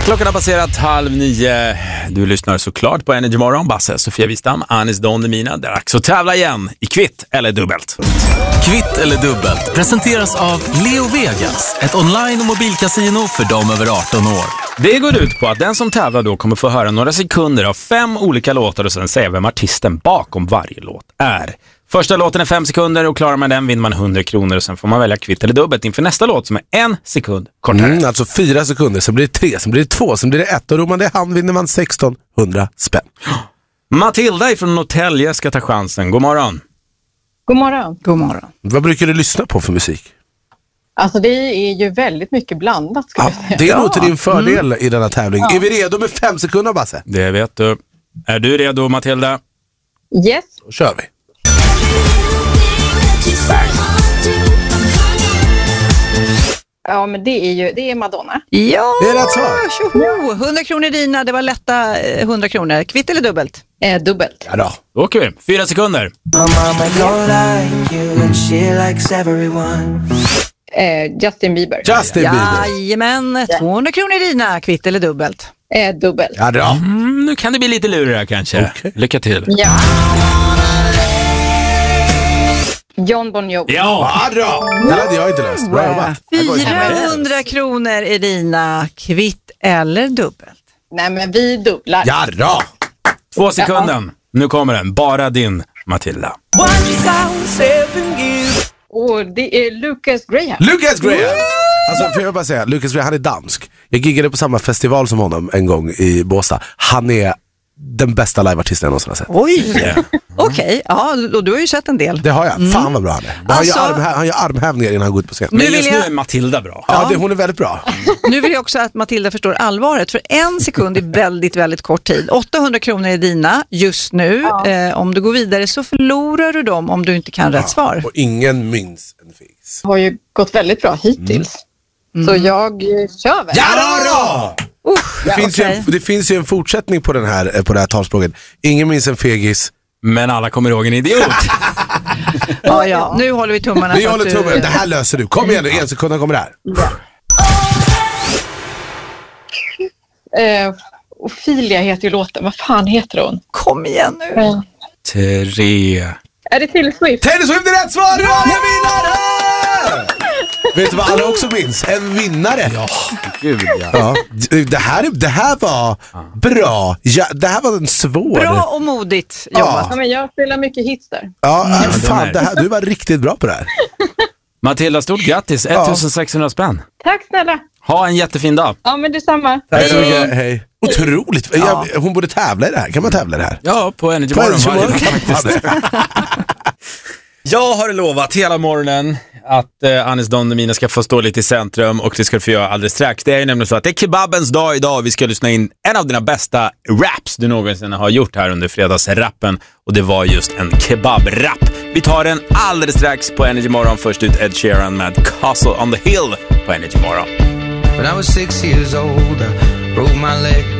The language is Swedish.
Klockan har passerat 8:30. Du lyssnar såklart på Energy Morgon. Basse, Sofia Wistam, Anis Don Demina. Det är dags att tävla igen i Kvitt eller Dubbelt. Kvitt eller Dubbelt presenteras av Leo Vegas, ett online- och mobilkasino för dem över 18 år. Det går ut på att den som tävlar då kommer få höra några sekunder av 5 olika låtar och sen säga vem artisten bakom varje låt är. Första låten är 5 sekunder och klarar man den vinner man 100 kronor och sen får man välja Kvitt eller Dubbelt inför nästa låt som är 1 sekund kortare. Alltså 4 sekunder, sen blir det 3, sen blir det 2, sen blir det 1 och roman det hand vinner man 1600 spänn. Matilda från Norrtälje ska ta chansen. God morgon. God morgon. God morgon. Vad brukar du lyssna på för musik? Alltså det är ju väldigt mycket blandat skulle jag säga. Det är nog till din fördel i denna tävling. Är vi redo med 5 sekunder, Basse? Det vet du. Är du redo, Matilda? Yes. Då kör vi. Ja, men det är Madonna. Ja, Det är rätt svar. tjoho! 100 kronor dina, det var lätta 100 kronor. Kvitt eller dubbelt? Dubbelt. Ja då. Då åker vi. 4 sekunder. Justin Bieber. Justin Bieber. Jajamän, 200 kronor dina, kvitt eller dubbelt? Dubbelt. Ja då. Nu kan det bli lite lurigare kanske. Okej. Lycka till. Ja. John Bon Jovi. Ja! Ja då. Det hade jag inte löst. Bra jobbat. 400 kronor är dina, kvitt eller dubbelt? Nej, men vi dubblar. Ja då. 2 sekunder. Nu kommer den. Bara din, Matilda. Och det är Lucas Graham. Lucas Graham. Alltså, får jag bara säga, Lucas Graham, han är dansk. Jag giggade på samma festival som honom en gång i Båstad. Han är den bästa liveartisten jag någonsin har sett. Oj! Okej, ja, och du har ju sett en del. Det har jag. Fan vad bra han är. Alltså- Han gör armhävningar innan han går ut på scen. Men Nu vill just nu jag- är Matilda bra. Ja, hon är väldigt bra. Nu vill jag också att Matilda förstår allvaret. För 1 sekund är väldigt, väldigt kort tid. 800 kronor är dina just nu. Om du går vidare så förlorar du dem om du inte kan rätt svar. Och ingen minns en fix. Har ju gått väldigt bra hittills. Så jag kör väl. Ja då! Okej. Det finns ju en fortsättning på det här talspråket. Ingen minns en fegis. Men alla kommer ihåg en idiot. Ja. Nu håller vi tummarna. Vi för håller att tummen. Det här löser du. Kom igen nu, 1 sekund kommer det här. Ophelia heter ju låten. Vad fan heter hon? Kom igen nu. 3. Är det Taylor Swift? Taylor Swift är rätt svar! Ja, jag vinnare! Vet du vad alla också minns? En vinnare. Ja, Gud, ja. ja. Det här var bra. Ja, det här var en svår. Bra och modigt jobbat. Ja, men jag spelar mycket hits där. Ja, fan, du var riktigt bra på det här. Matilda, stort grattis. 1600 spänn. Tack snälla. Ha en jättefin dag. Ja, men detsamma. Tack så mycket. Hej. Otroligt. Hon borde tävla i det här. Kan man tävla i det här? Ja, på Energy På Morgon Energy varje Morgon dag kan man faktiskt. Jag har lovat hela morgonen att Anis Don Demina ska få stå lite i centrum och det ska du få göra alldeles strax. Det är ju nämligen så att det är kebabens dag idag. Vi ska lyssna in en av dina bästa raps du någonsin har gjort här under fredagsrappen. Och det var just en kebabrap. Vi tar den alldeles strax på Energy Morgon. Först ut Ed Sheeran med Castle on the Hill på Energy Morgon. When I was 6 years old, I broke my leg.